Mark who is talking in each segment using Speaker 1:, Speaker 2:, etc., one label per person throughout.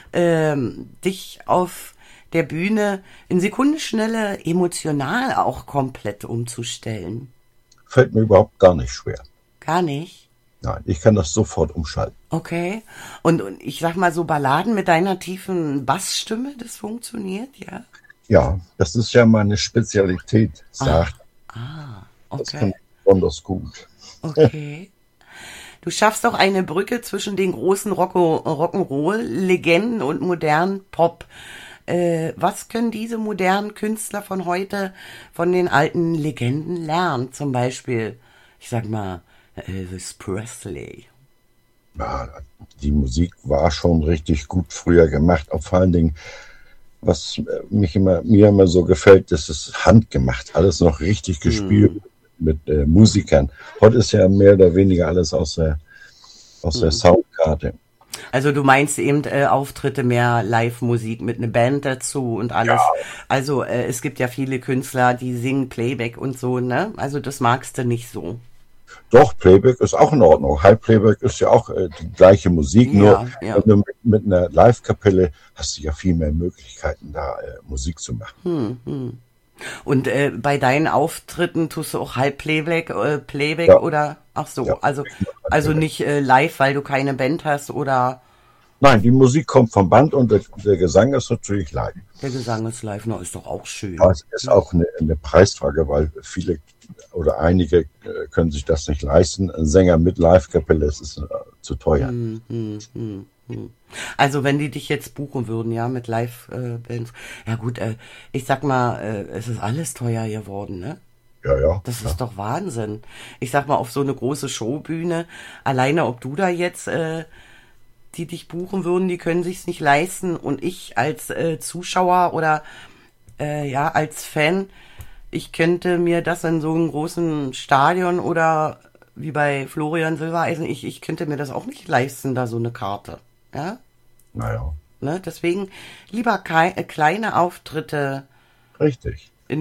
Speaker 1: dich auf der Bühne in Sekundenschnelle emotional auch komplett umzustellen?
Speaker 2: Fällt mir überhaupt gar nicht schwer.
Speaker 1: Gar nicht?
Speaker 2: Nein, ich kann das sofort umschalten.
Speaker 1: Okay. Und ich sag mal so Balladen mit deiner tiefen Bassstimme, das funktioniert, ja?
Speaker 2: Ja, das ist ja meine Spezialität, sagt. Das kann
Speaker 1: Okay.
Speaker 2: ich besonders gut.
Speaker 1: Okay. Du schaffst auch eine Brücke zwischen den großen Rock'n'Roll-Legenden und modernen Pop. Was können diese modernen Künstler von heute von den alten Legenden lernen? Zum Beispiel, ich sag mal, Elvis Presley.
Speaker 2: Ja, die Musik war schon richtig gut früher gemacht. Auch vor allen Dingen, was mir immer so gefällt, das ist handgemacht. Alles noch richtig gespielt mit Musikern. Heute ist ja mehr oder weniger alles aus der Soundkarte.
Speaker 1: Also du meinst eben Auftritte, mehr Live-Musik mit einer Band dazu und alles. Also es gibt ja viele Künstler, die singen Playback und so, ne? Also das magst du nicht so.
Speaker 2: Doch, Playback ist auch in Ordnung. High Playback ist ja auch die gleiche Musik, nur
Speaker 1: Ja.
Speaker 2: wenn du mit einer Live-Kapelle hast du ja viel mehr Möglichkeiten, da Musik zu machen.
Speaker 1: Und bei deinen Auftritten tust du auch Halb-Playback Playback
Speaker 2: Ja,
Speaker 1: oder ach so,
Speaker 2: ja.
Speaker 1: also nicht live, weil du keine Band hast oder
Speaker 2: Nein, die Musik kommt vom Band und der Gesang ist natürlich live.
Speaker 1: der Gesang ist live, na ist doch auch schön.
Speaker 2: Das ist auch eine Preisfrage, weil viele oder einige können sich das nicht leisten. Ein Sänger mit Live-Kapelle, das ist zu teuer.
Speaker 1: Also wenn die dich jetzt buchen würden, ja, mit Live-Bands, ja gut, ich sag mal, es ist alles teuer geworden, ne?
Speaker 2: Ja, ja.
Speaker 1: Das ist doch Wahnsinn. Ich sag mal, auf so eine große Showbühne, alleine ob du da jetzt, die dich buchen würden, die können sich's nicht leisten und ich als Zuschauer oder ja, als Fan, ich könnte mir das in so einem großen Stadion oder wie bei Florian Silbereisen, ich könnte mir das auch nicht leisten, da so eine Karte. Ja?
Speaker 2: Naja,
Speaker 1: Ne? Deswegen lieber kleine Auftritte
Speaker 2: richtig.
Speaker 1: in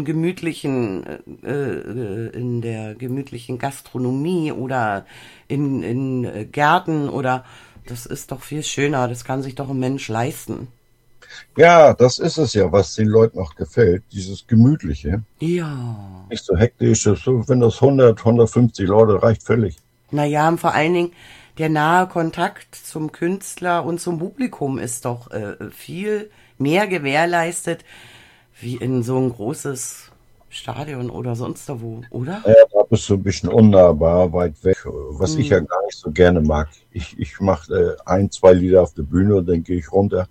Speaker 1: in der gemütlichen Gastronomie oder in Gärten oder das ist doch viel schöner, das kann sich doch ein Mensch leisten.
Speaker 2: Ja, das ist es ja, was den Leuten auch gefällt, dieses Gemütliche.
Speaker 1: Ja.
Speaker 2: Nicht so hektisch, so, wenn das 100, 150 Leute reicht völlig.
Speaker 1: Naja, und vor allen Dingen der nahe Kontakt zum Künstler und zum Publikum ist doch viel mehr gewährleistet wie in so ein großes Stadion oder sonst da wo, oder?
Speaker 2: Ja, da bist du ein bisschen unnahbar, weit weg, was ich ja gar nicht so gerne mag. Ich mache ein, zwei Lieder auf der Bühne und dann gehe ich runter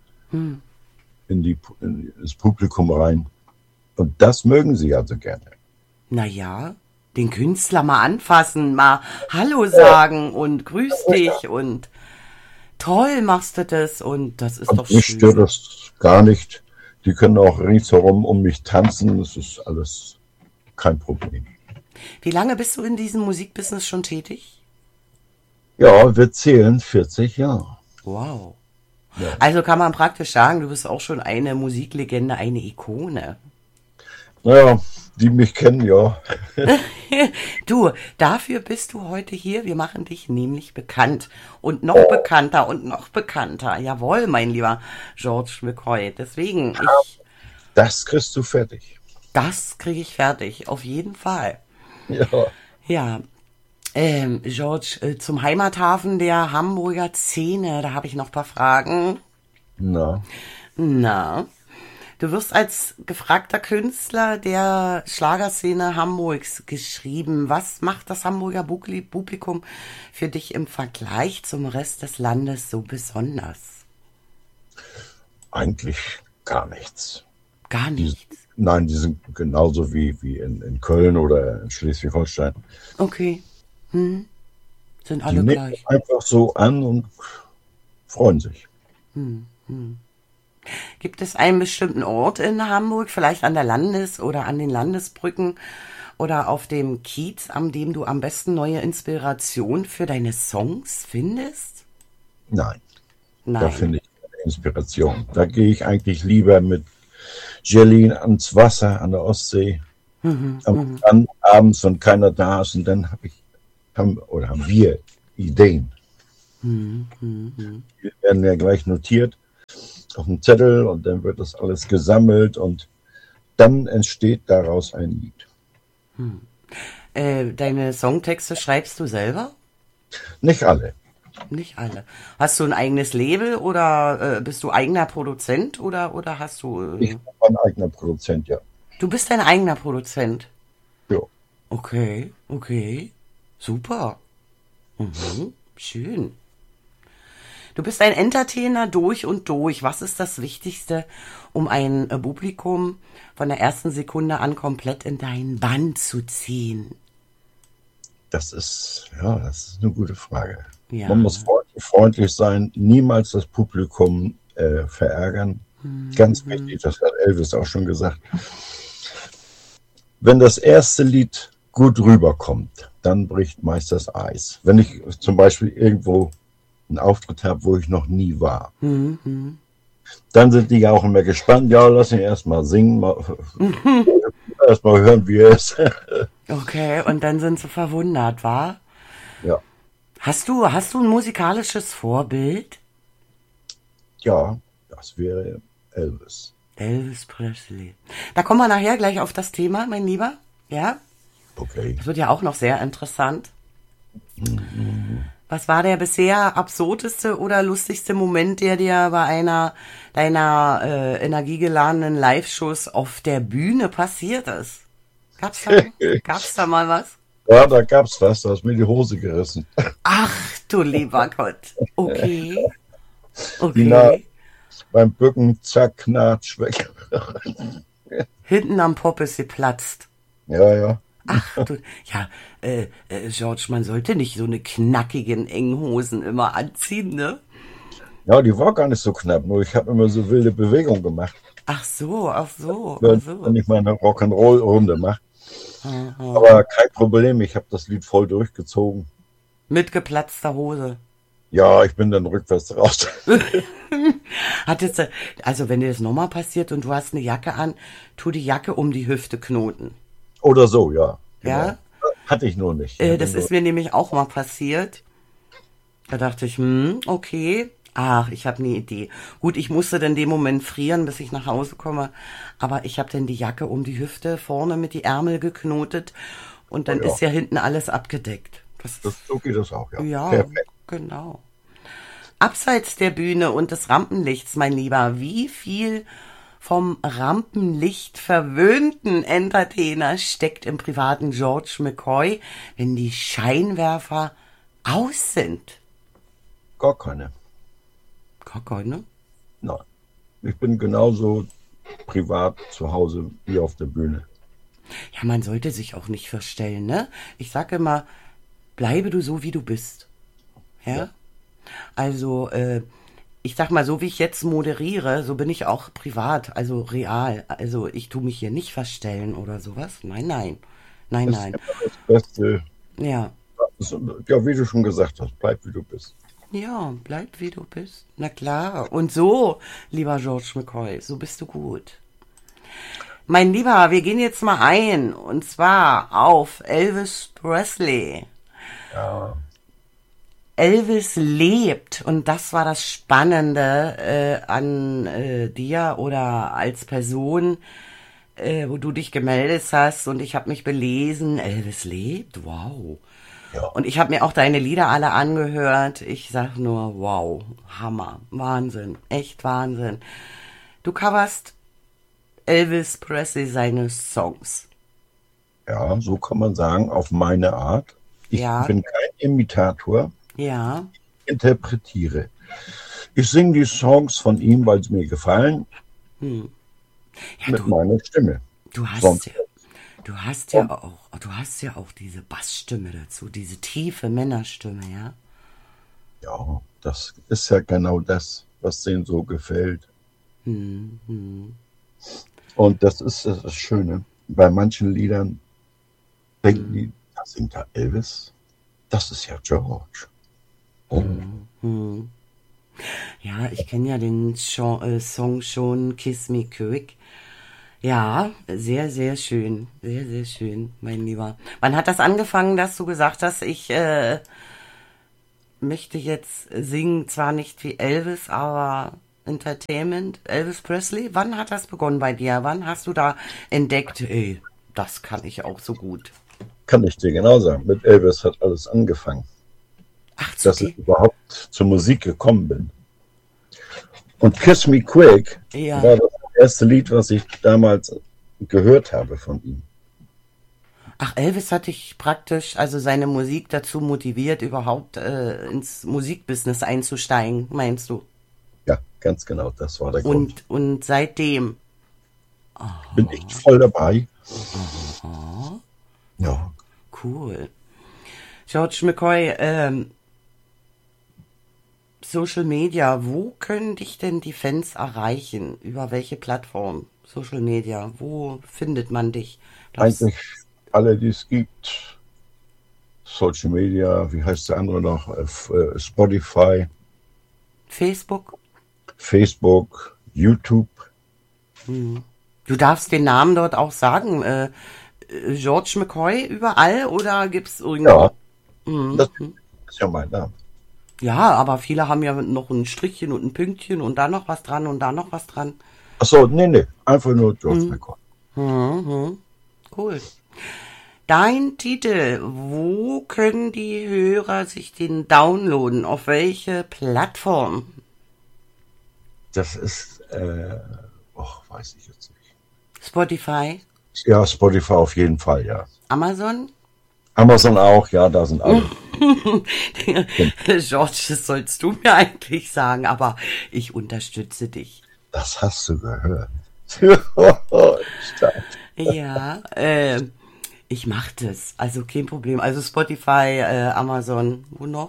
Speaker 2: ins Publikum rein. Und das mögen sie also gerne.
Speaker 1: Naja, den Künstler mal anfassen, mal Hallo sagen und grüß dich und toll machst du das und das ist doch
Speaker 2: Und mich stört
Speaker 1: schön.
Speaker 2: das gar nicht. Die können auch ringsherum um mich tanzen. Das ist alles kein Problem.
Speaker 1: Wie lange bist du in diesem Musikbusiness schon tätig?
Speaker 2: Ja, wir zählen 40 Jahre.
Speaker 1: Wow.
Speaker 2: Ja.
Speaker 1: Also kann man praktisch sagen, du bist auch schon eine Musiklegende, eine Ikone.
Speaker 2: Naja, die mich kennen, ja.
Speaker 1: Du, dafür bist du heute hier. Wir machen dich nämlich bekannt. Und noch bekannter und noch bekannter. Jawohl, mein lieber George McCoy. Deswegen,
Speaker 2: Das kriegst du fertig.
Speaker 1: das kriege ich fertig. Auf jeden Fall.
Speaker 2: Ja.
Speaker 1: Ja, George, zum Heimathafen der Hamburger Szene, da habe ich noch ein paar Fragen.
Speaker 2: Na,
Speaker 1: Na, du wirst als gefragter Künstler der Schlagerszene Hamburgs geschrieben. Was macht das Hamburger Publikum für dich im Vergleich zum Rest des Landes so besonders?
Speaker 2: eigentlich gar nichts.
Speaker 1: Gar
Speaker 2: Die,
Speaker 1: nichts.
Speaker 2: nein, die sind genauso wie in Köln oder in Schleswig-Holstein.
Speaker 1: Okay. Sind
Speaker 2: Die
Speaker 1: alle
Speaker 2: nehmen
Speaker 1: gleich.
Speaker 2: einfach so an und freuen sich.
Speaker 1: Gibt es einen bestimmten Ort in Hamburg, vielleicht an der oder an den Landesbrücken oder auf dem Kiez, an dem du am besten neue Inspiration für deine Songs findest?
Speaker 2: Nein, da
Speaker 1: Nein.
Speaker 2: finde ich keine Inspiration. Da gehe ich eigentlich lieber mit Jelly ans Wasser an der Ostsee am Strand abends, wenn keiner da ist, und dann haben wir Ideen. Die werden ja gleich notiert. auf einen Zettel und dann wird das alles gesammelt und dann entsteht daraus ein Lied.
Speaker 1: Deine Songtexte schreibst du selber?
Speaker 2: Nicht alle.
Speaker 1: Nicht alle. Hast du ein eigenes Label oder bist du eigener Produzent oder hast du...
Speaker 2: Ich bin mein eigener Produzent, ja.
Speaker 1: Du bist dein eigener Produzent?
Speaker 2: Ja.
Speaker 1: Okay, okay. Super. Schön. Du bist ein Entertainer durch und durch. Was ist das Wichtigste, um ein Publikum von der ersten Sekunde an komplett in deinen Bann zu ziehen?
Speaker 2: Das ist eine gute Frage.
Speaker 1: Ja.
Speaker 2: Man muss freundlich sein, niemals das Publikum verärgern. Ganz wichtig, das hat Elvis auch schon gesagt. Wenn das erste Lied gut rüberkommt, dann bricht meist das Eis. Wenn ich zum Beispiel irgendwo einen Auftritt habe, wo ich noch nie war, dann sind die ja auch immer gespannt. Ja, lass ihn erstmal singen, erstmal hören, wie er ist.
Speaker 1: Okay, und dann sind sie verwundert, wa?
Speaker 2: Ja.
Speaker 1: Hast du ein musikalisches Vorbild?
Speaker 2: Ja, das wäre Elvis.
Speaker 1: Elvis Presley. Da kommen wir nachher gleich auf das Thema, mein Lieber. Ja?
Speaker 2: Okay.
Speaker 1: Das wird ja auch noch sehr interessant. Was war der bisher absurdeste oder lustigste Moment, der dir bei einer deiner energiegeladenen Live-Shows auf der Bühne passiert ist? Gab's da mal was?
Speaker 2: Ja, da gab's was, da ist mir die Hose gerissen.
Speaker 1: Ach, du lieber Gott. Okay.
Speaker 2: Beim Bücken, zack, knatsch, weg.
Speaker 1: Hinten am Pop ist geplatzt.
Speaker 2: Ja.
Speaker 1: Ach, du, ja, George, man sollte nicht so eine knackigen, engen Hosen immer anziehen, ne?
Speaker 2: Ja, die war gar nicht so knapp, nur ich habe immer so wilde Bewegungen gemacht.
Speaker 1: Ach so.
Speaker 2: Wenn ich meine Rock'n'Roll-Runde mache. Aber kein Problem, ich habe das Lied voll durchgezogen.
Speaker 1: Mit geplatzter Hose.
Speaker 2: Ja, ich bin dann rückwärts raus.
Speaker 1: Also wenn dir das nochmal passiert und du hast eine Jacke an, tu die Jacke um die Hüfte knoten.
Speaker 2: Oder so, ja. Genau.
Speaker 1: Ja?
Speaker 2: Hatte ich nur nicht.
Speaker 1: Das ist mir nämlich auch mal passiert. Da dachte ich, okay. Ach, ich habe eine Idee. Gut, ich musste dann in dem Moment frieren, bis ich nach Hause komme. Aber ich habe dann die Jacke um die Hüfte vorne mit die Ärmel geknotet. Und dann ist ja hinten alles abgedeckt.
Speaker 2: So geht das auch, ja.
Speaker 1: Ja,
Speaker 2: perfekt.
Speaker 1: Genau. Abseits der Bühne und des Rampenlichts, mein Lieber, wie viel vom Rampenlicht verwöhnten Entertainer steckt im privaten George McCoy, wenn die Scheinwerfer aus sind?
Speaker 2: Gar keine.
Speaker 1: Gar keine?
Speaker 2: Nein. Ich bin genauso privat zu Hause wie auf der Bühne.
Speaker 1: Ja, man sollte sich auch nicht verstellen, ne? Ich sage immer, bleibe du so, wie du bist. Ja? Also, ich sag mal, so wie ich jetzt moderiere, so bin ich auch privat, also real. Also, ich tue mich hier nicht verstellen oder sowas. Nein.
Speaker 2: Das ist immer das Beste.
Speaker 1: Ja.
Speaker 2: Ja, wie du schon gesagt hast, bleib wie du bist.
Speaker 1: Ja, bleib wie du bist. Na klar. Und so, lieber George McCoy, so bist du gut. Mein Lieber, wir gehen jetzt mal ein, und zwar auf Elvis Presley.
Speaker 2: Ja.
Speaker 1: Elvis lebt, und das war das Spannende an dir oder als Person, wo du dich gemeldet hast, und ich habe mich belesen. Elvis lebt? Wow.
Speaker 2: Ja.
Speaker 1: Und ich habe mir auch deine Lieder alle angehört. Ich sag nur, wow, Hammer, Wahnsinn, echt Wahnsinn. Du coverst Elvis Presley seine Songs.
Speaker 2: Ja, so kann man sagen, auf meine Art. Ich bin kein Imitator.
Speaker 1: Ja.
Speaker 2: Ich interpretiere. Ich singe die Songs von ihm, weil sie mir gefallen.
Speaker 1: Ja,
Speaker 2: mit meiner Stimme.
Speaker 1: Du hast ja auch diese Bassstimme dazu, diese tiefe Männerstimme, ja?
Speaker 2: Ja, das ist ja genau das, was denen so gefällt. Und das ist das Schöne. Bei manchen Liedern denken die, da singt da Elvis. Das ist ja George. Oh.
Speaker 1: Ja, ich kenne ja den Song schon, Kiss Me Quick. Ja, sehr, sehr schön. Sehr, sehr schön, mein Lieber. Wann hat das angefangen, dass du gesagt hast, ich möchte jetzt singen, zwar nicht wie Elvis, aber Entertainment, Elvis Presley. Wann hat das begonnen bei dir? Wann hast du da entdeckt, ey, das kann ich auch so gut?
Speaker 2: Kann ich dir genau sagen. Mit Elvis hat alles angefangen.
Speaker 1: Ach,
Speaker 2: Dass ich überhaupt zur Musik gekommen bin. Und Kiss Me Quick war das erste Lied, was ich damals gehört habe von ihm.
Speaker 1: Ach, Elvis hat dich praktisch, also seine Musik dazu motiviert, überhaupt ins Musikbusiness einzusteigen, meinst du?
Speaker 2: Ja, ganz genau, das war der Grund.
Speaker 1: Und seitdem
Speaker 2: Bin ich voll dabei. Ja.
Speaker 1: Cool. George McCoy, Social Media, wo können dich denn die Fans erreichen? Über welche Plattform? Social Media, wo findet man dich?
Speaker 2: Eigentlich alle, die es gibt. Social Media, wie heißt der andere noch? Spotify.
Speaker 1: Facebook?
Speaker 2: Facebook, YouTube.
Speaker 1: Du darfst den Namen dort auch sagen. George McCoy überall oder gibt's irgendwo?
Speaker 2: Ja, das ist ja mein Name.
Speaker 1: Ja, aber viele haben ja noch ein Strichchen und ein Pünktchen und da noch was dran und da noch was dran.
Speaker 2: Achso, nee, einfach nur George McCoy.
Speaker 1: Cool. Dein Titel, wo können die Hörer sich den downloaden? Auf welche Plattform?
Speaker 2: Das ist, weiß ich jetzt nicht.
Speaker 1: Spotify?
Speaker 2: Ja, Spotify auf jeden Fall, ja.
Speaker 1: Amazon?
Speaker 2: Amazon auch, ja, da sind alle.
Speaker 1: George, das sollst du mir eigentlich sagen, aber ich unterstütze dich.
Speaker 2: Das hast du gehört.
Speaker 1: Ja, ich mach das. Also kein Problem. Also Spotify, Amazon, wo noch?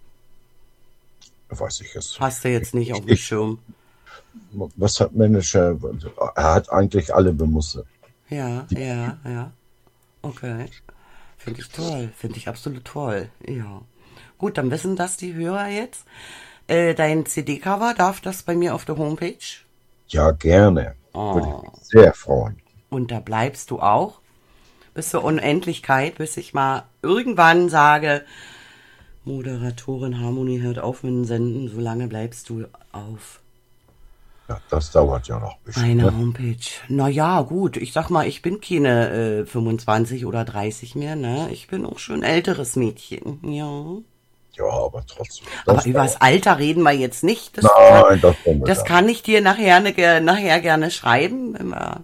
Speaker 2: Weiß ich jetzt.
Speaker 1: Hast du jetzt nicht auf dem Schirm.
Speaker 2: Was hat Manager? Er hat eigentlich alle bemustert.
Speaker 1: Ja. Okay. Finde ich toll. Finde ich absolut toll. Ja. Gut, dann wissen das die Hörer jetzt. Dein CD-Cover, darf das bei mir auf der Homepage?
Speaker 2: Ja, gerne. Würde ich mich sehr freuen.
Speaker 1: Und da bleibst du auch bis zur Unendlichkeit, bis ich mal irgendwann sage, Moderatorin Harmony hört auf mit dem Senden, so lange bleibst du auf
Speaker 2: Ja, das dauert ja noch ein bisschen.
Speaker 1: meiner Homepage. Naja, gut, ich sag mal, ich bin keine 25 oder 30 mehr, ne? Ich bin auch schon älteres Mädchen, ja.
Speaker 2: Ja, aber trotzdem.
Speaker 1: Aber über das Alter reden wir jetzt nicht.
Speaker 2: Nein,
Speaker 1: das kann ich dir nachher gerne schreiben, wenn wir,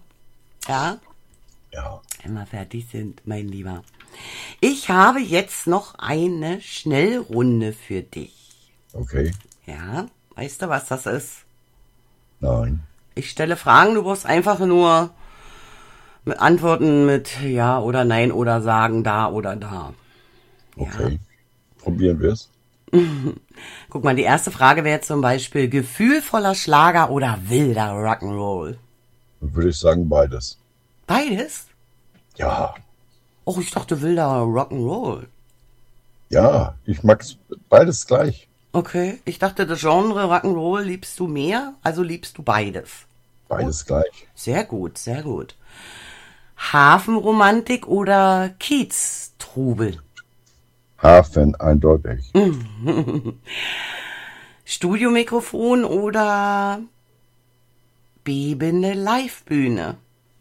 Speaker 1: wenn wir fertig sind, mein Lieber. Ich habe jetzt noch eine Schnellrunde für dich.
Speaker 2: Okay.
Speaker 1: Ja, weißt du, was das ist?
Speaker 2: Nein.
Speaker 1: Ich stelle Fragen, du brauchst einfach nur antworten mit ja oder nein oder sagen da oder da.
Speaker 2: Okay.
Speaker 1: Ja.
Speaker 2: Probieren wir es.
Speaker 1: Guck mal, die erste Frage wäre zum Beispiel gefühlvoller Schlager oder wilder Rock'n'Roll?
Speaker 2: Würde ich sagen, beides.
Speaker 1: Beides?
Speaker 2: Ja.
Speaker 1: Oh, ich dachte wilder Rock'n'Roll.
Speaker 2: Ja, ich mag's beides gleich.
Speaker 1: Okay, ich dachte, das Genre Rock'n'Roll liebst du mehr, also liebst du beides.
Speaker 2: Beides gleich.
Speaker 1: Sehr gut, sehr gut. Hafenromantik oder Kieztrubel?
Speaker 2: Hafen, eindeutig.
Speaker 1: Studiomikrofon oder bebende Livebühne?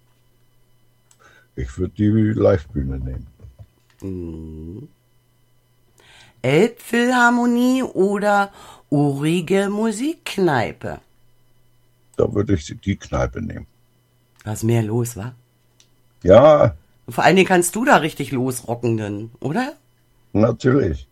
Speaker 2: Ich würde die Livebühne nehmen.
Speaker 1: Elbphilharmonie oder urige Musikkneipe?
Speaker 2: Da würde ich die Kneipe nehmen.
Speaker 1: Da ist mehr los, wa?
Speaker 2: Ja,
Speaker 1: Vor allen Dingen kannst du da richtig losrocken, denn, oder?
Speaker 2: natürlich.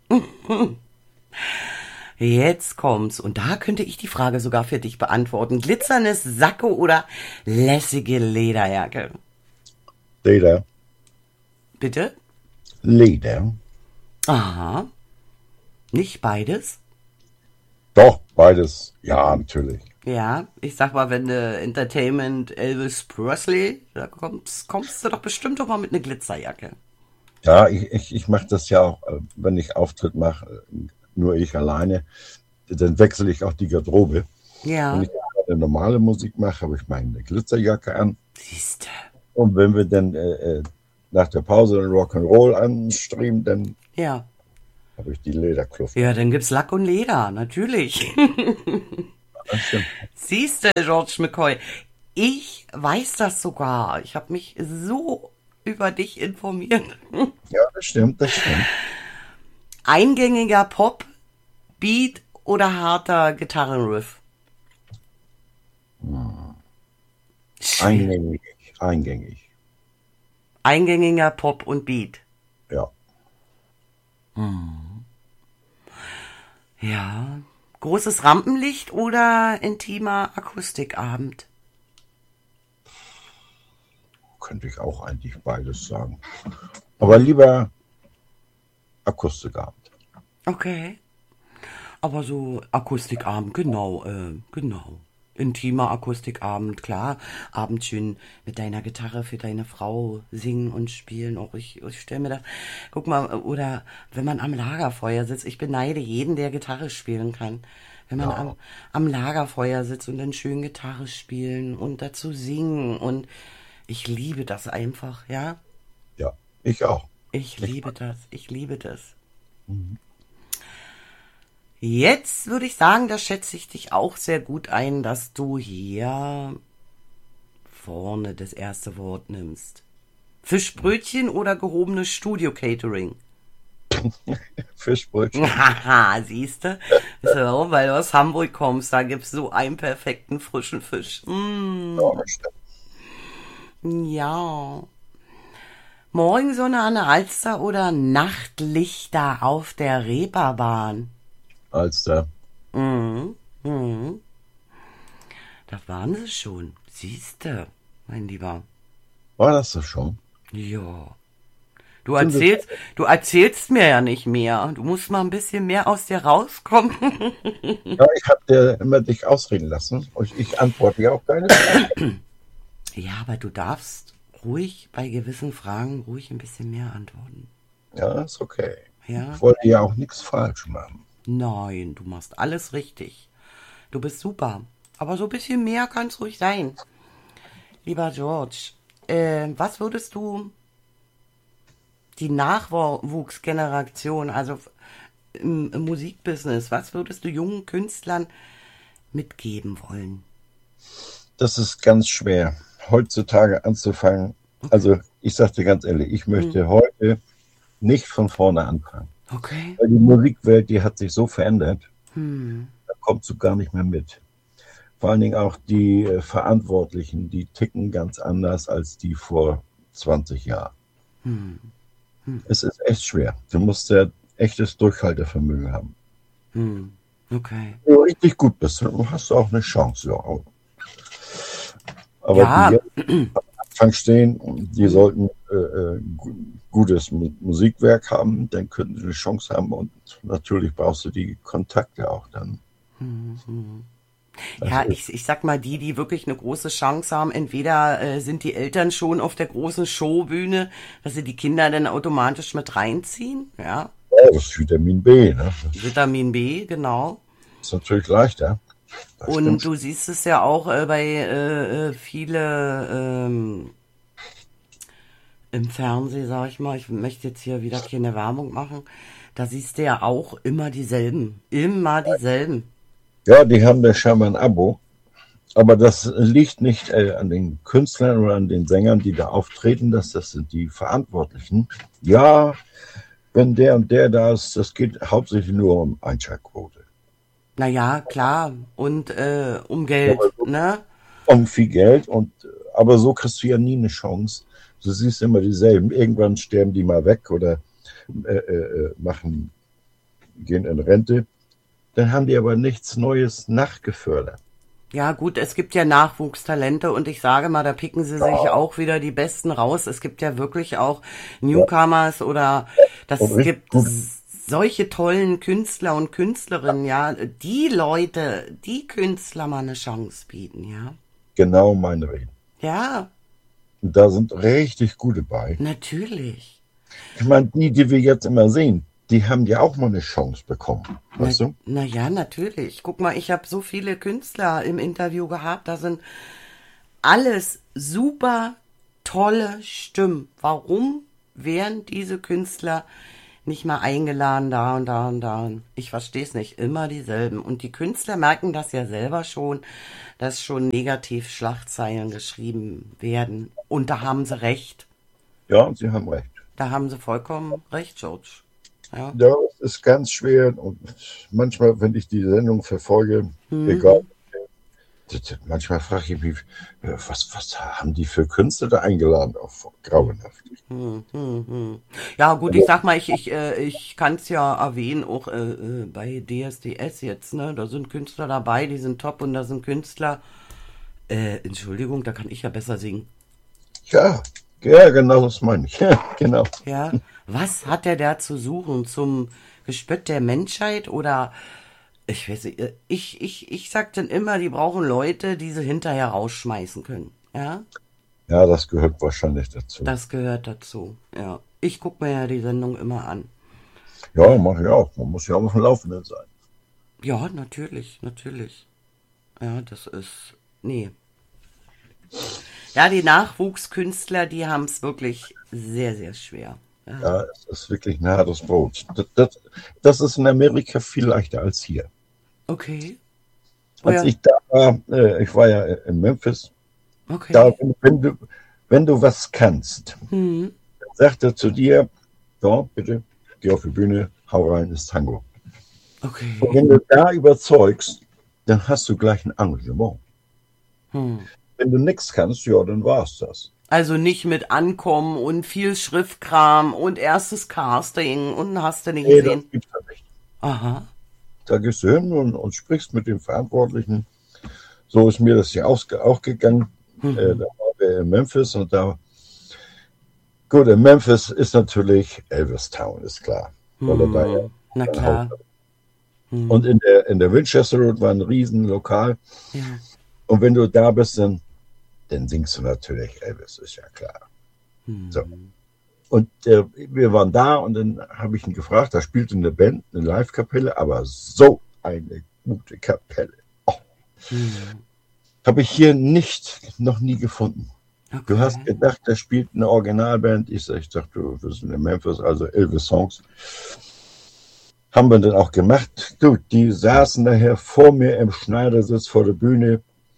Speaker 1: Jetzt kommt's. Und da könnte ich die Frage sogar für dich beantworten. Glitzerndes Sakko oder lässige Lederjacke?
Speaker 2: Leder.
Speaker 1: Bitte?
Speaker 2: Leder.
Speaker 1: Aha. Nicht beides?
Speaker 2: Doch, beides. Ja, natürlich.
Speaker 1: Ja, ich sag mal, wenn du Entertainment Elvis Presley, da kommst du doch bestimmt doch mal mit einer Glitzerjacke.
Speaker 2: Ja, ich mache das ja auch, wenn ich Auftritt mache, nur ich alleine, dann wechsle ich auch die Garderobe.
Speaker 1: Ja.
Speaker 2: Wenn ich eine normale Musik mache, habe ich meine Glitzerjacke an.
Speaker 1: Siehste.
Speaker 2: Und wenn wir dann nach der Pause den Rock'n'Roll anstreben, dann
Speaker 1: Ja.
Speaker 2: habe ich die Lederkluft.
Speaker 1: Ja, dann gibt's Lack und Leder, natürlich.
Speaker 2: das stimmt.
Speaker 1: Siehst du, George McCoy, ich weiß das sogar. Ich habe mich so über dich informiert.
Speaker 2: Ja, das stimmt, das stimmt.
Speaker 1: Eingängiger Pop, Beat oder harter Gitarrenriff? Schwer.
Speaker 2: Eingängig.
Speaker 1: Eingängiger Pop und Beat.
Speaker 2: Ja.
Speaker 1: Ja. Großes Rampenlicht oder intimer Akustikabend?
Speaker 2: Könnte ich auch eigentlich beides sagen. Aber lieber Akustikabend.
Speaker 1: Okay. Aber so Akustikabend, genau, genau. Intimer Akustikabend, klar. Abend schön mit deiner Gitarre für deine Frau singen und spielen. Auch ich stelle mir das, guck mal, oder wenn man am Lagerfeuer sitzt. Ich beneide jeden, der Gitarre spielen kann. Wenn man
Speaker 2: Ja,
Speaker 1: am Lagerfeuer sitzt und dann schön Gitarre spielen und dazu singen. Und ich liebe das einfach, ja.
Speaker 2: ja, ich auch.
Speaker 1: Ich liebe das, ich liebe das. Jetzt würde ich sagen, da schätze ich dich auch sehr gut ein, dass du hier vorne das erste Wort nimmst. Fischbrötchen oder gehobenes Studio-Catering?
Speaker 2: Fischbrötchen.
Speaker 1: Haha, siehste? So, weil du aus Hamburg kommst, da gibt's so einen perfekten frischen Fisch.
Speaker 2: Ja, das stimmt.
Speaker 1: Ja. Morgensonne an der Alster oder Nachtlichter auf der Reeperbahn?
Speaker 2: Alster.
Speaker 1: Mhm. Mhm. Da waren sie schon. Siehste, mein Lieber.
Speaker 2: War das das schon?
Speaker 1: Ja. Du
Speaker 2: Sind wir-
Speaker 1: du erzählst mir ja nicht mehr. Du musst mal ein bisschen mehr aus dir rauskommen.
Speaker 2: Ja, ich habe dir immer dich ausreden lassen und ich antworte ja auf deine Frage.
Speaker 1: Ja, aber du darfst ruhig bei gewissen Fragen ruhig ein bisschen mehr antworten.
Speaker 2: Ja, ist okay.
Speaker 1: Ja?
Speaker 2: Ich wollte ja auch nichts falsch machen.
Speaker 1: Nein, du machst alles richtig. Du bist super. Aber so ein bisschen mehr kann es ruhig sein. Lieber George, was würdest du die Nachwuchsgeneration, also im Musikbusiness, was würdest du jungen Künstlern mitgeben wollen?
Speaker 2: Das ist ganz schwer, heutzutage anzufangen. Also ich sage dir ganz ehrlich, ich möchte heute nicht von vorne anfangen.
Speaker 1: Okay.
Speaker 2: Weil die Musikwelt, die hat sich so verändert, da kommst du gar nicht mehr mit. Vor allen Dingen auch die Verantwortlichen, die ticken ganz anders als die vor 20 Jahren. Es ist echt schwer. Du musst ja echtes Durchhaltevermögen haben.
Speaker 1: Okay.
Speaker 2: Wenn du richtig gut bist, dann hast du auch eine Chance. Ja. Aber
Speaker 1: Ja.
Speaker 2: die jetzt am Anfang stehen, die sollten gutes Musikwerk haben, dann könnten sie eine Chance haben und natürlich brauchst du die Kontakte auch dann.
Speaker 1: Ja, ich sag mal, die wirklich eine große Chance haben, entweder sind die Eltern schon auf der großen Showbühne, dass sie die Kinder dann automatisch mit reinziehen, ja.
Speaker 2: Ja, das ist Vitamin B, ne?
Speaker 1: Vitamin B, genau.
Speaker 2: Das ist natürlich leichter. Das
Speaker 1: Und
Speaker 2: stimmt.
Speaker 1: du siehst es ja auch bei viele im Fernsehen, sag ich mal, ich möchte jetzt hier wieder keine Werbung machen, da siehst du ja auch immer dieselben. Immer dieselben.
Speaker 2: Ja, die haben da scheinbar ein Abo. Aber das liegt nicht an den Künstlern oder an den Sängern, die da auftreten, das sind die Verantwortlichen. Ja, wenn der und der da ist, das geht hauptsächlich nur um Einschaltquote.
Speaker 1: Naja, klar. Und um Geld, ne?
Speaker 2: Um viel Geld, aber so kriegst du ja nie eine Chance. Du siehst immer dieselben. Irgendwann sterben die mal weg oder gehen in Rente. Dann haben die aber nichts Neues nachgefördert.
Speaker 1: Ja, gut, es gibt ja Nachwuchstalente und ich sage mal, da picken sie sich auch wieder die Besten raus. Es gibt ja wirklich auch Newcomers oder das
Speaker 2: Und richtig
Speaker 1: gibt
Speaker 2: gut.
Speaker 1: solche tollen Künstler und Künstlerinnen, ja, die Leute, die Künstler mal eine Chance bieten, ja.
Speaker 2: Genau meine Rede.
Speaker 1: Ja,
Speaker 2: Und da sind richtig gute bei.
Speaker 1: natürlich.
Speaker 2: Ich meine, die wir jetzt immer sehen, die haben ja auch mal eine Chance bekommen. Weißt du?
Speaker 1: Na ja, natürlich. Guck mal, ich habe so viele Künstler im Interview gehabt, da sind alles super tolle Stimmen. Warum werden diese Künstler nicht mal eingeladen, da und da und da. Ich verstehe es nicht, immer dieselben. Und die Künstler merken das ja selber schon, dass schon negativ Schlagzeilen geschrieben werden. Und da haben sie recht.
Speaker 2: Ja, Sie haben recht.
Speaker 1: Da haben sie vollkommen recht, George. Ja.
Speaker 2: Ja, es ist ganz schwer und manchmal, wenn ich die Sendung verfolge, egal, manchmal frage ich mich, was haben die für Künstler da eingeladen? Auf grauenhaft.
Speaker 1: Ja, gut, ich sag mal, ich kann es ja erwähnen, auch bei DSDS jetzt, ne? Da sind Künstler dabei, die sind top und da sind Künstler, Entschuldigung, da kann ich ja besser singen.
Speaker 2: Ja, ja, genau das meine ich. Ja, genau.
Speaker 1: Ja, was hat der da zu suchen? Zum Gespött der Menschheit oder ich weiß nicht, ich sag dann immer, die brauchen Leute, die sie hinterher rausschmeißen können. Ja,
Speaker 2: Ja, das gehört wahrscheinlich dazu.
Speaker 1: das gehört dazu. Ja, ich guck mir ja die Sendung immer an.
Speaker 2: Ja, mache ich auch. Man muss ja auch auf dem Laufenden sein.
Speaker 1: Ja, natürlich, natürlich. Ja, das ist, nee. Ja, die Nachwuchskünstler, die haben es wirklich sehr, sehr schwer. Ja,
Speaker 2: Ja, es ist wirklich ein hartes Brot. Das ist in Amerika viel leichter als hier.
Speaker 1: okay. Oh
Speaker 2: Als
Speaker 1: ja,
Speaker 2: ich da war, ich war ja in Memphis, da,
Speaker 1: okay.
Speaker 2: wenn du was kannst, dann sagt er zu dir, ja, bitte, geh auf die Bühne, hau rein, ist Tango. Und
Speaker 1: Okay.
Speaker 2: wenn du da überzeugst, dann hast du gleich ein Engagement. Wenn du nichts kannst, ja, dann war's das.
Speaker 1: Also nicht mit Ankommen und viel Schriftkram und erstes Casting und hast du nicht
Speaker 2: Nee, das
Speaker 1: gesehen.
Speaker 2: gibt's ja nicht.
Speaker 1: Aha.
Speaker 2: Da gehst du hin und sprichst mit dem Verantwortlichen. So ist mir das hier auch gegangen. Da waren wir in Memphis und da, gut, in Memphis ist natürlich Elvis Town, ist klar. Weil er da ja
Speaker 1: Na
Speaker 2: sein Haus
Speaker 1: klar.
Speaker 2: hat. Und in der Winchester Road war ein riesen Lokal.
Speaker 1: Ja.
Speaker 2: Und wenn du da bist, dann singst du natürlich Elvis, ist ja klar. So. Und wir waren da und dann habe ich ihn gefragt, da spielte eine Band, eine Live-Kapelle, aber so eine gute Kapelle. Oh, habe ich hier noch nie gefunden. Du hast
Speaker 1: Okay.
Speaker 2: gedacht, da spielt eine Originalband. Ich dachte, wir sind in Memphis, also Elvis-Songs. Haben wir dann auch gemacht. Du, die saßen nachher vor mir im Schneidersitz vor der Bühne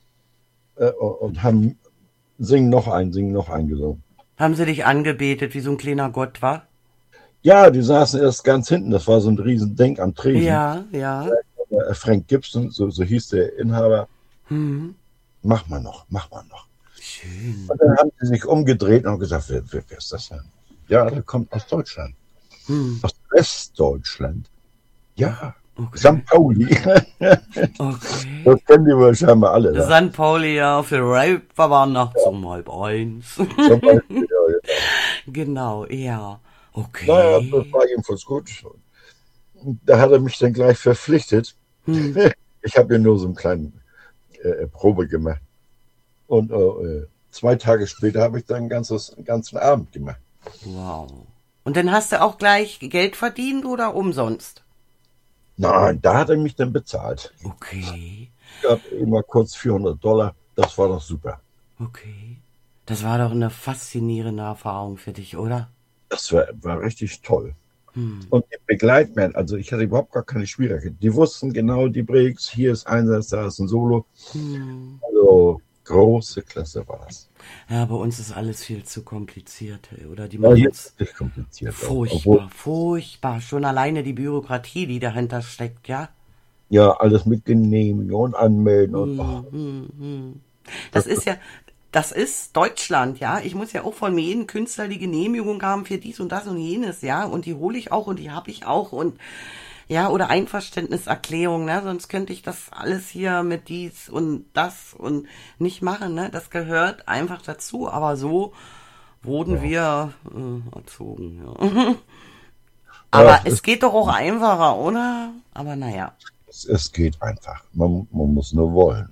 Speaker 2: und haben sing noch ein gesungen.
Speaker 1: Haben sie dich angebetet, wie so ein kleiner Gott war?
Speaker 2: Ja, die saßen erst ganz hinten. Das war so ein riesen Ding am Tresen.
Speaker 1: Ja, ja.
Speaker 2: Frank Gibson, so hieß der Inhaber. Mach mal noch.
Speaker 1: Schön.
Speaker 2: Und dann haben sie sich umgedreht und haben gesagt, wer ist das denn? Ja, der kommt aus Deutschland. Aus Westdeutschland. Ja,
Speaker 1: Okay.
Speaker 2: St. Pauli.
Speaker 1: Okay.
Speaker 2: Das kennen die wohl scheinbar alle. Da.
Speaker 1: St. Pauli ja, für Rape war nachts um 1:30.
Speaker 2: Zum Beispiel, ja.
Speaker 1: Genau, ja.
Speaker 2: Naja, das
Speaker 1: Okay.
Speaker 2: war jedenfalls gut. Und da hat er mich dann gleich verpflichtet. Ich habe ja nur so einen kleinen Probe gemacht. Und 2 Tage später habe ich dann einen ganzen Abend gemacht.
Speaker 1: Wow. Und dann hast du auch gleich Geld verdient oder umsonst?
Speaker 2: Nein, da hat er mich dann bezahlt.
Speaker 1: Okay.
Speaker 2: Ich gab immer kurz $400. Das war doch super.
Speaker 1: Okay. Das war doch eine faszinierende Erfahrung für dich, oder?
Speaker 2: Das war richtig toll. Und die Begleitband, also ich hatte überhaupt gar keine Schwierigkeiten. Die wussten genau die Breaks, hier ist Einsatz, da ist ein Solo. Also große Klasse war das.
Speaker 1: Ja, bei uns ist alles viel zu kompliziert, hey, oder? Die
Speaker 2: Ja, hier
Speaker 1: machen
Speaker 2: ist
Speaker 1: es
Speaker 2: es nicht kompliziert.
Speaker 1: furchtbar, furchtbar. Schon alleine die Bürokratie, die dahinter steckt, ja?
Speaker 2: Ja, alles mit Genehmigung und Anmelden und
Speaker 1: Das ist Deutschland, ja. Ich muss ja auch von jedem Künstler die Genehmigung haben für dies und das und jenes, ja. Und die hole ich auch und die habe ich auch und ja, oder Einverständniserklärung, ne? Sonst könnte ich das alles hier mit dies und das und nicht machen, ne? Das gehört einfach dazu. Aber so wurden wir erzogen, ja. Aber es geht doch auch einfacher, oder? Aber naja.
Speaker 2: es geht einfach. Man muss nur wollen.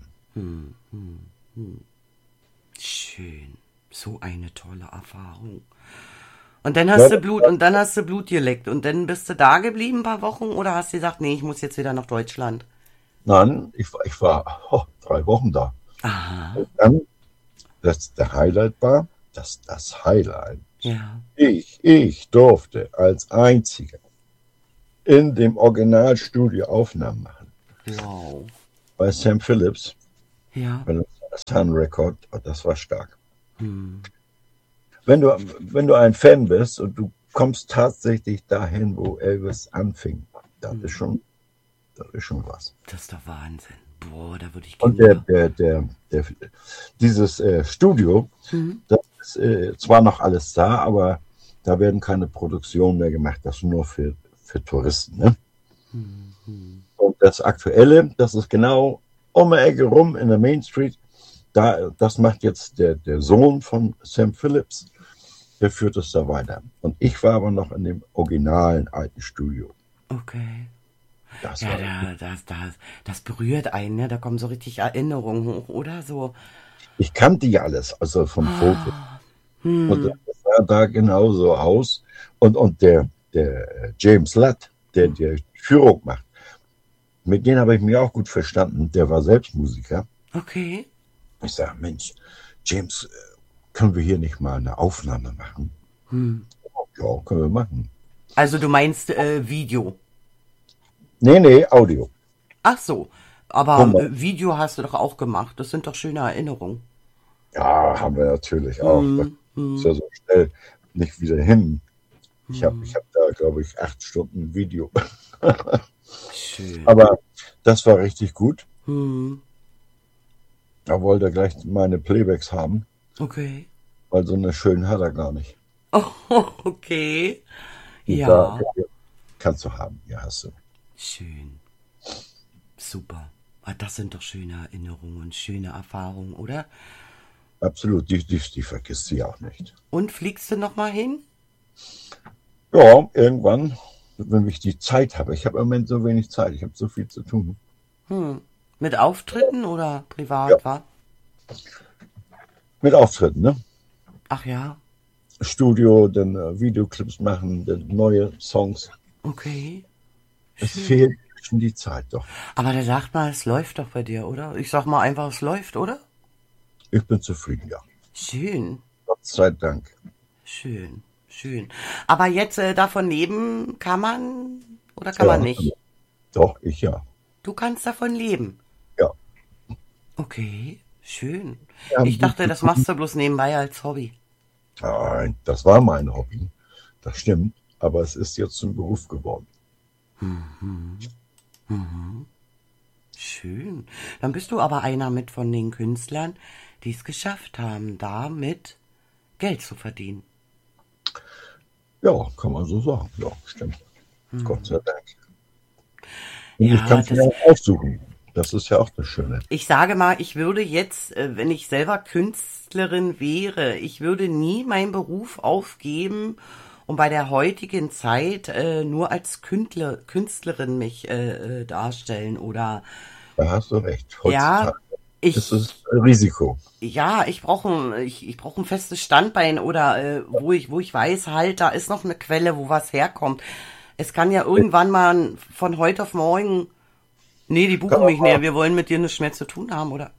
Speaker 1: Schön. So eine tolle Erfahrung. Und dann hast du Blut geleckt und dann bist du da geblieben ein paar Wochen oder hast du gesagt, nee, ich muss jetzt wieder nach Deutschland?
Speaker 2: Nein, ich war 3 Wochen da.
Speaker 1: Aha.
Speaker 2: Und dann, der Highlight war, das Highlight
Speaker 1: Ja.
Speaker 2: Ich durfte als einziger in dem Originalstudio Aufnahmen machen.
Speaker 1: Wow.
Speaker 2: Bei Sam Phillips,
Speaker 1: Ja.
Speaker 2: bei dem Sun Record, das war stark.
Speaker 1: Hm.
Speaker 2: Wenn du ein Fan bist und du kommst tatsächlich dahin, wo Elvis anfing, das ist schon was.
Speaker 1: Das ist doch Wahnsinn. Boah, da würde ich
Speaker 2: Und
Speaker 1: Kinder.
Speaker 2: dieses Studio,
Speaker 1: Mhm.
Speaker 2: das ist zwar noch alles da, aber da werden keine Produktionen mehr gemacht. Das ist nur für Touristen. Ne?
Speaker 1: Mhm.
Speaker 2: Und das Aktuelle, das ist genau um die Ecke rum in der Main Street. Das macht jetzt der Sohn von Sam Phillips. Der führt es da weiter. Und ich war aber noch in dem originalen alten Studio.
Speaker 1: Okay.
Speaker 2: Das
Speaker 1: Ja,
Speaker 2: war
Speaker 1: das berührt einen, ne? Da kommen so richtig Erinnerungen hoch, oder so.
Speaker 2: Ich kannte ja alles, also vom Foto. Und
Speaker 1: Hm.
Speaker 2: das sah da genauso aus. Und der James Ludd, der die Führung macht, mit dem habe ich mich auch gut verstanden. Der war selbst Musiker.
Speaker 1: Okay.
Speaker 2: Ich sage, Mensch, James, können wir hier nicht mal eine Aufnahme machen? Ja, können wir machen.
Speaker 1: Also du meinst Video.
Speaker 2: Nee, Audio.
Speaker 1: Ach so. Aber
Speaker 2: Guck mal.
Speaker 1: Video hast du doch auch gemacht. Das sind doch schöne Erinnerungen.
Speaker 2: Ja, haben wir natürlich auch. Das ist ja so schnell nicht wieder hin. Ich hab da, glaube ich, 8 Stunden Video.
Speaker 1: Schön.
Speaker 2: Aber das war richtig gut.
Speaker 1: Hm.
Speaker 2: Da wollte er gleich meine Playbacks haben,
Speaker 1: Okay.
Speaker 2: weil so eine schönen hat er gar nicht.
Speaker 1: Oh, okay.
Speaker 2: Und
Speaker 1: Ja.
Speaker 2: da kannst du haben, ja, hast du.
Speaker 1: Schön. Super. Ah, das sind doch schöne Erinnerungen und schöne Erfahrungen, oder?
Speaker 2: Absolut, die vergisst sie auch nicht.
Speaker 1: Und fliegst du noch mal hin?
Speaker 2: Ja, irgendwann, wenn ich die Zeit habe. Ich habe im Moment so wenig Zeit, ich habe so viel zu tun.
Speaker 1: Mit Auftritten oder privat,
Speaker 2: Ja.
Speaker 1: wa?
Speaker 2: Mit Auftritten, ne?
Speaker 1: Ach ja.
Speaker 2: Studio, dann Videoclips machen, dann neue Songs.
Speaker 1: Okay.
Speaker 2: Es fehlt schon die Zeit doch.
Speaker 1: Aber da sagt man, es läuft doch bei dir, oder? Ich sag mal einfach, es läuft, oder?
Speaker 2: Ich bin zufrieden, ja.
Speaker 1: Schön.
Speaker 2: Gott sei Dank.
Speaker 1: Schön. Schön. Aber jetzt davon leben kann man oder kann man nicht?
Speaker 2: Doch, ich ja.
Speaker 1: Du kannst davon leben.
Speaker 2: Ja.
Speaker 1: Okay. Schön.
Speaker 2: Ja,
Speaker 1: Ich dachte, das machst du bloß nebenbei als Hobby.
Speaker 2: Nein, das war mein Hobby. Das stimmt. Aber es ist jetzt zum Beruf geworden.
Speaker 1: Schön. Dann bist du aber einer mit von den Künstlern, die es geschafft haben, damit Geld zu verdienen.
Speaker 2: Ja, kann man so sagen. Ja, stimmt. Gott sei Dank. Und
Speaker 1: Ja,
Speaker 2: ich kann es mir auch aussuchen. Das ist ja auch das Schöne.
Speaker 1: Ich sage mal, ich würde jetzt, wenn ich selber Künstlerin wäre, ich würde nie meinen Beruf aufgeben und bei der heutigen Zeit nur als Künstlerin mich darstellen oder
Speaker 2: Da hast du recht.
Speaker 1: ja,
Speaker 2: Heutzutage
Speaker 1: ich
Speaker 2: ist es ein Risiko.
Speaker 1: ja, ich brauche ich brauch ein festes Standbein oder wo ich weiß, halt, da ist noch eine Quelle, wo was herkommt. Es kann ja irgendwann mal von heute auf morgen, nee, die buchen mich nicht, wir wollen mit dir nichts mehr zu tun haben, oder?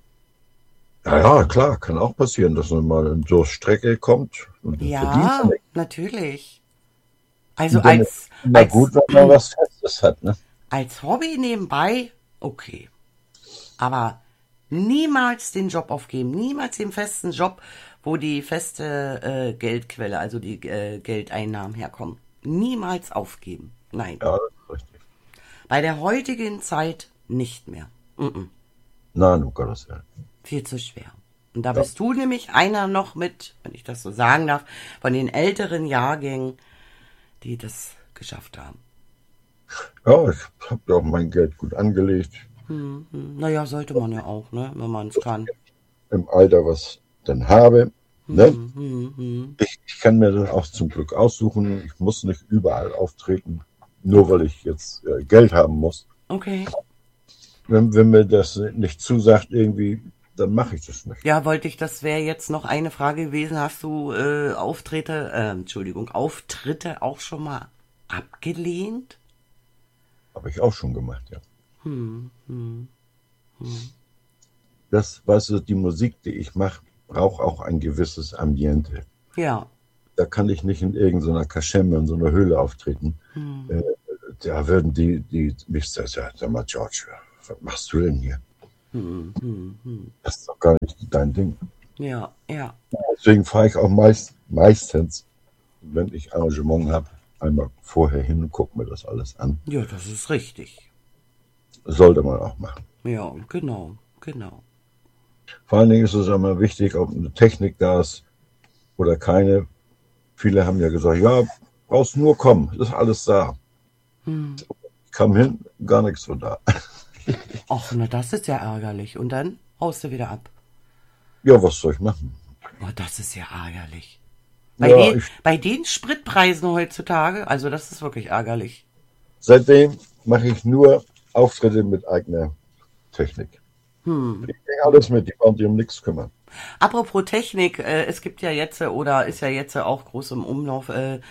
Speaker 2: Ja, klar, kann auch passieren, dass man mal in so Strecke kommt und du verdienst
Speaker 1: Ja,
Speaker 2: nichts.
Speaker 1: natürlich. Also
Speaker 2: Und dann ist es immer gut, wenn man was Festes hat, ne?
Speaker 1: als Hobby nebenbei, okay. Aber niemals den Job aufgeben, niemals den festen Job, wo die feste Geldquelle, also die Geldeinnahmen herkommen. Niemals aufgeben. Nein.
Speaker 2: Ja, das ist richtig.
Speaker 1: Bei der heutigen Zeit nicht mehr.
Speaker 2: Nein, um Gottes Willen.
Speaker 1: Viel zu schwer. Und da bist du nämlich einer noch mit, wenn ich das so sagen darf, von den älteren Jahrgängen, die das geschafft haben.
Speaker 2: Ja, ich habe ja auch mein Geld gut angelegt.
Speaker 1: Naja, sollte man ja auch, ne, wenn man es kann.
Speaker 2: Im Alter, was ich dann habe. Ne? Ich kann mir das auch zum Glück aussuchen. Ich muss nicht überall auftreten, nur weil ich jetzt Geld haben muss.
Speaker 1: Okay.
Speaker 2: Wenn mir das nicht zusagt irgendwie, dann mache ich das nicht.
Speaker 1: Ja, das wäre jetzt noch eine Frage gewesen. Hast du Auftritte auch schon mal abgelehnt?
Speaker 2: Habe ich auch schon gemacht, ja. Das, weißt du, die Musik, die ich mache, braucht auch ein gewisses Ambiente.
Speaker 1: Ja.
Speaker 2: da kann ich nicht in irgendeiner Kaschemme, in so einer Höhle auftreten. Da würden die mich sagen, sag mal, George, was machst du denn hier? Das ist doch gar nicht dein Ding.
Speaker 1: Ja, ja.
Speaker 2: Deswegen fahre ich auch meistens, wenn ich Arrangement habe, einmal vorher hin und gucke mir das alles an.
Speaker 1: Ja, das ist richtig.
Speaker 2: Sollte man auch machen.
Speaker 1: Ja, genau, genau.
Speaker 2: Vor allen Dingen ist es immer wichtig, ob eine Technik da ist oder keine. Viele haben ja gesagt, ja, brauchst nur kommen, ist alles da. Ich kam hin, gar nichts von da.
Speaker 1: Ach, na, das ist ja ärgerlich. Und dann haust du wieder ab.
Speaker 2: Ja, was soll ich machen?
Speaker 1: Oh, das ist ja ärgerlich.
Speaker 2: Ja,
Speaker 1: Bei den Spritpreisen heutzutage, also das ist wirklich ärgerlich.
Speaker 2: seitdem mache ich nur Auftritte mit eigener Technik. Ich bringe alles mit, die wollen sich um nichts kümmern.
Speaker 1: Apropos Technik, es gibt ja jetzt, oder ist ja jetzt auch groß im Umlauf,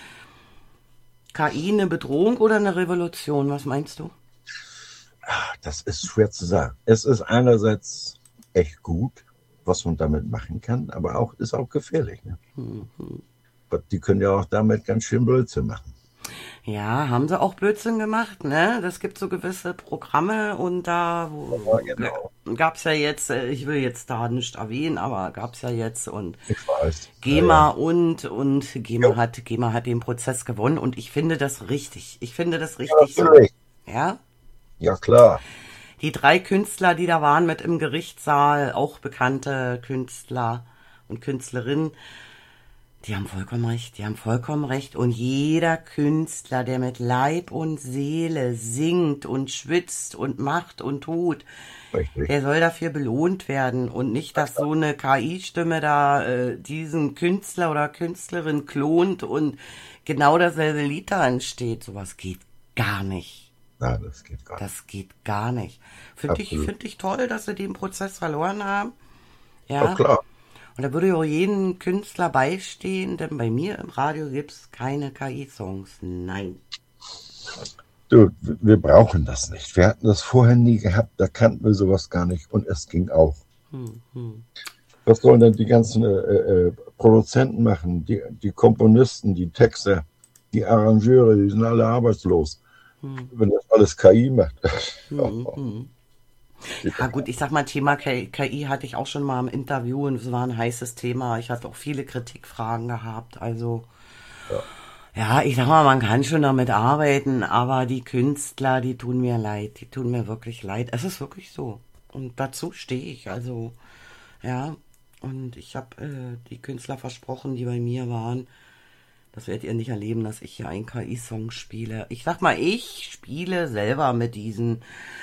Speaker 1: KI eine Bedrohung oder eine Revolution? Was meinst du?
Speaker 2: Das ist schwer zu sagen. Es ist einerseits echt gut, was man damit machen kann, aber ist auch gefährlich. Ne? Die können ja auch damit ganz schön Blödsinn machen.
Speaker 1: Ja, haben sie auch Blödsinn gemacht, ne? Das gibt so gewisse Programme und da
Speaker 2: Ja, genau.
Speaker 1: gab's ja jetzt, ich will jetzt da nicht erwähnen, aber gab's ja jetzt und
Speaker 2: Ich weiß.
Speaker 1: GEMA
Speaker 2: Ja.
Speaker 1: und GEMA hat den Prozess gewonnen und ich finde das richtig. Ich finde das
Speaker 2: Ja,
Speaker 1: richtig so.
Speaker 2: natürlich.
Speaker 1: Ja?
Speaker 2: Ja, klar.
Speaker 1: Die 3 Künstler, die da waren mit im Gerichtssaal, auch bekannte Künstler und Künstlerinnen, die haben vollkommen recht, die haben vollkommen recht. Und jeder Künstler, der mit Leib und Seele singt und schwitzt und macht und tut,
Speaker 2: Richtig.
Speaker 1: der soll dafür belohnt werden. Und nicht, dass so eine KI-Stimme da diesen Künstler oder Künstlerin klont und genau dasselbe Lied da entsteht. Sowas geht gar nicht.
Speaker 2: Nein, das geht gar nicht.
Speaker 1: Das geht gar nicht. Finde
Speaker 2: Absolut.
Speaker 1: ich toll, dass sie den Prozess verloren haben.
Speaker 2: Ja,
Speaker 1: Ja.
Speaker 2: klar.
Speaker 1: Und da würde ich auch jeden Künstler beistehen, denn bei mir im Radio gibt's keine KI-Songs. Nein.
Speaker 2: Du, wir brauchen das nicht. Wir hatten das vorher nie gehabt, da kannten wir sowas gar nicht und es ging auch. Was sollen denn die ganzen Produzenten machen? Die Komponisten, die Texter, die Arrangeure, die sind alle arbeitslos. Wenn das alles KI macht.
Speaker 1: Ja gut, ich sag mal, Thema KI hatte ich auch schon mal im Interview und es war ein heißes Thema. Ich hatte auch viele Kritikfragen gehabt. Also ja, ich sag mal, man kann schon damit arbeiten, aber die Künstler, die tun mir leid. Die tun mir wirklich leid. Es ist wirklich so. Und dazu stehe ich. Also ja, und ich habe die Künstler versprochen, die bei mir waren. Das werdet ihr nicht erleben, dass ich hier einen KI-Song spiele. Ich sag mal, ich spiele selber mit diesen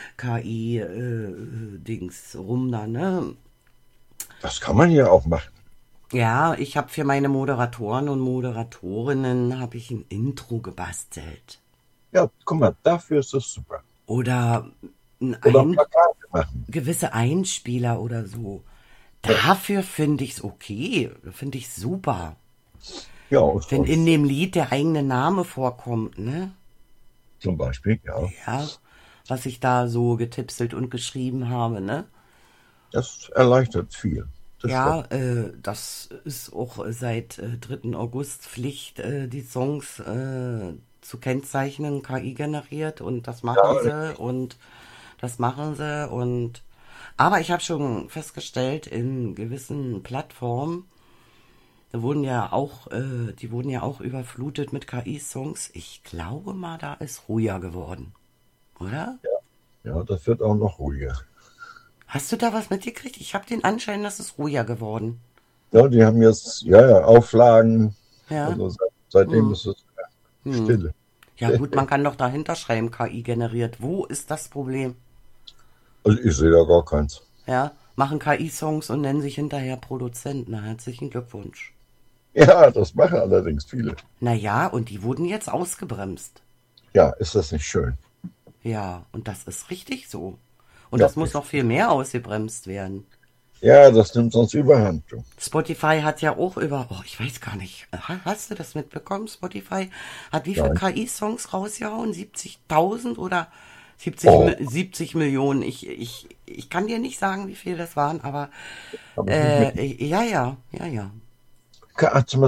Speaker 1: KI-Dings rum da, ne?
Speaker 2: Das kann man ja auch machen.
Speaker 1: Ja, ich habe für meine Moderatoren und Moderatorinnen habe ich ein Intro gebastelt.
Speaker 2: Ja, guck mal, dafür ist das super.
Speaker 1: Oder
Speaker 2: Oder Plakate machen.
Speaker 1: gewisse Einspieler oder so. Dafür finde ich's okay. Finde ich super.
Speaker 2: Ja, ist
Speaker 1: Wenn
Speaker 2: voll.
Speaker 1: in dem Lied der eigene Name vorkommt, ne?
Speaker 2: Zum Beispiel, ja.
Speaker 1: Ja, was ich da so getipselt und geschrieben habe, ne?
Speaker 2: Das erleichtert viel. Das
Speaker 1: Ja, das ist auch seit 3. August Pflicht, die Songs zu kennzeichnen, KI generiert und das machen sie und das machen sie und aber ich habe schon festgestellt, in gewissen Plattformen, die wurden ja auch überflutet mit KI-Songs. Ich glaube mal, da ist ruhiger geworden, oder?
Speaker 2: ja, das wird auch noch ruhiger.
Speaker 1: Hast du da was mitgekriegt? Ich habe den Anschein, dass es ruhiger geworden.
Speaker 2: Ja, die haben jetzt Auflagen.
Speaker 1: Ja.
Speaker 2: Also seitdem ist es Stille.
Speaker 1: Ja gut, man kann doch dahinter schreiben, KI generiert. Wo ist das Problem?
Speaker 2: Also ich sehe da gar keins.
Speaker 1: Ja, machen KI-Songs und nennen sich hinterher Produzenten. Na, herzlichen Glückwunsch.
Speaker 2: Ja, das machen allerdings viele.
Speaker 1: Naja, und die wurden jetzt ausgebremst.
Speaker 2: Ja, ist das nicht schön?
Speaker 1: Ja, und das ist richtig so. Und
Speaker 2: Ja,
Speaker 1: das muss noch viel mehr ausgebremst werden.
Speaker 2: Ja, das nimmt sonst überhand. Du.
Speaker 1: Spotify hat ja auch ich weiß gar nicht, hast du das mitbekommen? Spotify hat wie viele
Speaker 2: Nein.
Speaker 1: KI-Songs rausgehauen? 70.000 oder 70 Millionen? Ich kann dir nicht sagen, wie viele das waren, aber
Speaker 2: Aber
Speaker 1: ja.
Speaker 2: kannst du mal sehen.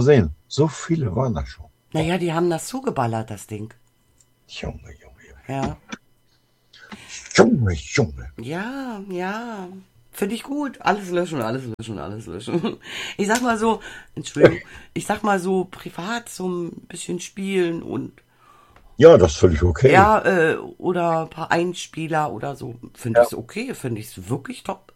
Speaker 2: So viele waren da schon.
Speaker 1: Naja, die haben das zugeballert, das Ding.
Speaker 2: Junge, Junge,
Speaker 1: Ja.
Speaker 2: Junge, Junge.
Speaker 1: Ja, ja. Finde ich gut. Alles löschen, alles löschen, alles löschen. Ich sag mal so, Entschuldigung, ich sag mal so privat so ein bisschen spielen und
Speaker 2: Ja, das ist völlig okay.
Speaker 1: ja, oder ein paar Einspieler oder so. Finde ich es okay, finde ich es wirklich top.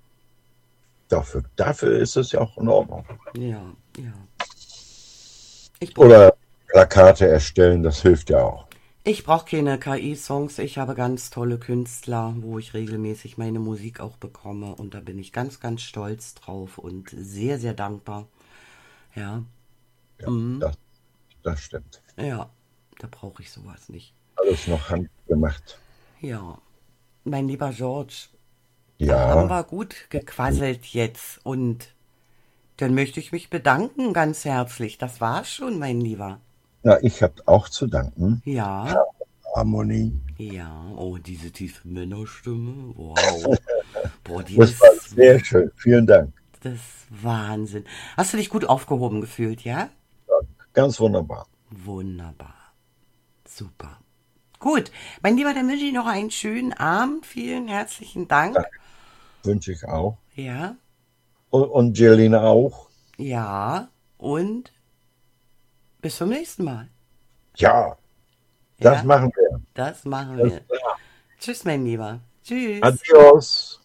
Speaker 2: Dafür ist es ja auch in Ordnung.
Speaker 1: Ja, ja. Ich brauche
Speaker 2: Oder Plakate erstellen, das hilft ja auch.
Speaker 1: ich brauch keine KI-Songs. Ich habe ganz tolle Künstler, wo ich regelmäßig meine Musik auch bekomme. Und da bin ich ganz, ganz stolz drauf und sehr, sehr dankbar. Ja,
Speaker 2: Ja, das stimmt.
Speaker 1: ja, da brauche ich sowas nicht.
Speaker 2: Alles noch handgemacht.
Speaker 1: Ja, mein lieber George, da haben
Speaker 2: Ja,
Speaker 1: wir gut gequasselt jetzt. Und dann möchte ich mich bedanken ganz herzlich. Das war's schon, mein Lieber.
Speaker 2: na, ich habe auch zu danken.
Speaker 1: Ja,
Speaker 2: Harmonie.
Speaker 1: ja, oh, diese tiefe Männerstimme. Wow. Boah, die
Speaker 2: Das war
Speaker 1: ist,
Speaker 2: sehr schön. Vielen Dank.
Speaker 1: das ist Wahnsinn. Hast du dich gut aufgehoben gefühlt, ja?
Speaker 2: Ganz wunderbar.
Speaker 1: Wunderbar. Super. Gut, mein Lieber, dann wünsche ich noch einen schönen Abend. Vielen herzlichen Dank.
Speaker 2: Wünsche ich auch.
Speaker 1: Ja,
Speaker 2: Und Jelena auch.
Speaker 1: ja. Und bis zum nächsten Mal.
Speaker 2: Ja, das
Speaker 1: Ja,
Speaker 2: machen wir.
Speaker 1: das machen wir. Tschüss, mein Lieber. Tschüss.
Speaker 2: Adios.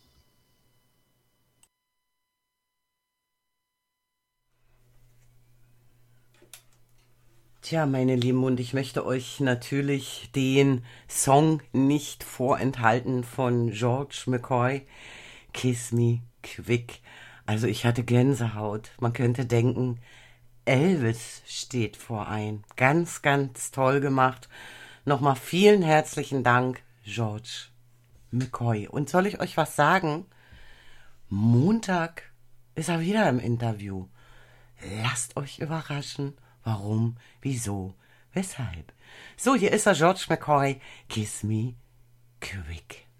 Speaker 1: Tja, meine Lieben, und ich möchte euch natürlich den Song nicht vorenthalten von George McCoy, Kiss Me Quick. Also ich hatte Gänsehaut. Man könnte denken, Elvis steht vor ein. Ganz, ganz toll gemacht. Nochmal vielen herzlichen Dank, George McCoy. Und soll ich euch was sagen? Montag ist er wieder im Interview. Lasst euch überraschen. Warum, wieso, weshalb. So, hier ist er, George McCoy. Kiss me quick.